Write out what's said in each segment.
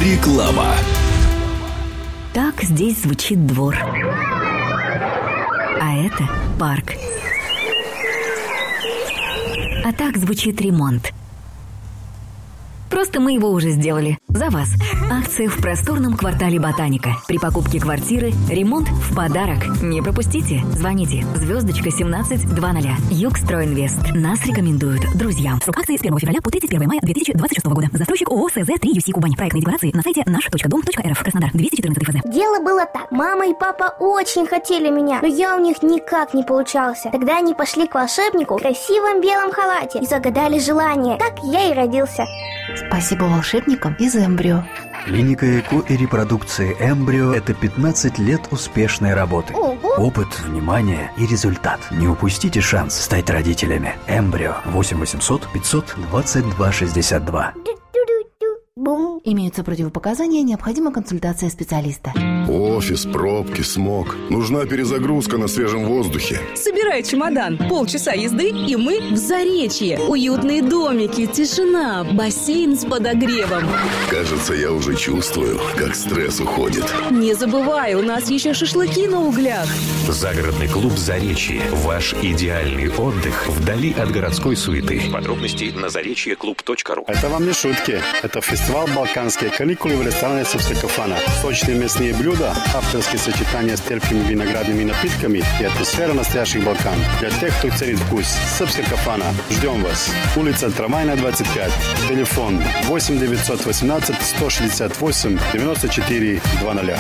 Реклама. Так здесь звучит двор. А это парк. А так звучит ремонт. Просто мы его уже сделали. За вас. Акция в просторном квартале Ботаника. При покупке квартиры ремонт в подарок. Не пропустите. Звоните. Звездочка 1720. Югстройинвест. Нас рекомендуют друзьям. Срок акции с 1 февраля по 31 мая 2026 года. Застройщик ООО СЗ-3 ЮСИ Кубань. Проектные декларации на сайте наш.дом.рф. Краснодар. 214 ФЗ. Дело было так. Мама и папа очень хотели меня, но я у них никак не получался. Тогда они пошли к волшебнику в красивом белом халате и загадали желание. Так я и родился. Спасибо волшебникам из Эмбрио. Клиника ЭКО и репродукции Эмбрио – это 15 лет успешной работы. Ого! Опыт, внимание и результат. Не упустите шанс стать родителями. Эмбрио 8 800 500 22 62. Бум. Имеются противопоказания, необходима консультация специалиста. Офис, пробки, смог. Нужна перезагрузка на свежем воздухе. Собирай чемодан. Полчаса езды, и мы в Заречье. Уютные домики, тишина, бассейн с подогревом. Кажется, я уже чувствую, как стресс уходит. Не забывай, у нас еще шашлыки на углях. Загородный клуб «Заречье». Ваш идеальный отдых вдали от городской суеты. Подробности на заречьеклуб.ру. Это вам не шутки. Это фестиваль «Балканские каникулы» в ресторане «Севская-Кафана». Сочные мясные блюда, авторские сочетания с терпкими виноградными напитками и атмосфера настоящих Балкан. Для тех, кто ценит вкус. «Севская-Кафана». Ждем вас. Улица Трамвайная, 25. Телефон 8 918 168 94 00.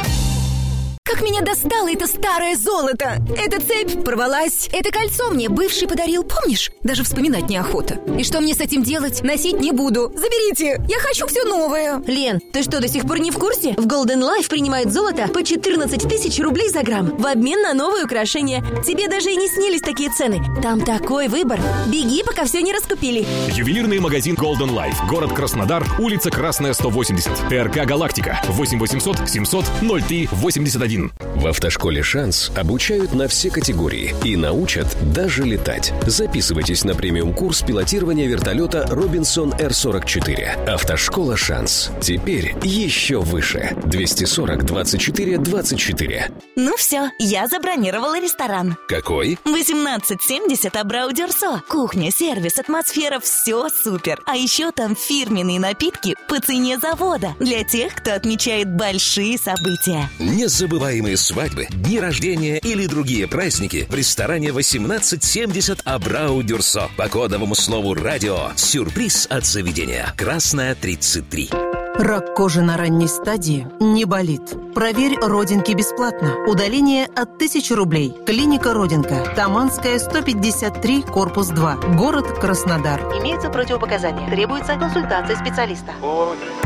Как меня достало это старое золото! Эта цепь порвалась. Это кольцо мне бывший подарил, помнишь? Даже вспоминать неохота. И что мне с этим делать? Носить не буду. Заберите! Я хочу все новое. Лен, ты что, до сих пор не в курсе? В Golden Life принимают золото по 14 тысяч рублей за грамм в обмен на новые украшения. Тебе даже и не снились такие цены. Там такой выбор. Беги, пока все не раскупили. Ювелирный магазин Golden Life. Город Краснодар, улица Красная, 180. ТРК «Галактика». 8 800 700 03 81. В автошколе «Шанс» обучают на все категории и научат даже летать. Записывайтесь на премиум-курс пилотирования вертолета «Робинсон Р-44». Автошкола «Шанс». Теперь еще выше. 240 24 24. Ну все, я забронировала ресторан. Какой? 1870 Абрау Дюрсо. Кухня, сервис, атмосфера, все супер. А еще там фирменные напитки по цене завода. Для тех, кто отмечает большие события. Незабываемые свадьбы, дни рождения или другие праздники в ресторане 1870 Абрау Дюрсо. По кодовому слову «Радио». Сюрприз от заведения. Красная, 33. Рак кожи на ранней стадии не болит. Проверь родинки бесплатно. Удаление от 1000 рублей. Клиника «Родинка». Таманская, 153, корпус 2. Город Краснодар. Имеются противопоказания. Требуется консультация специалиста.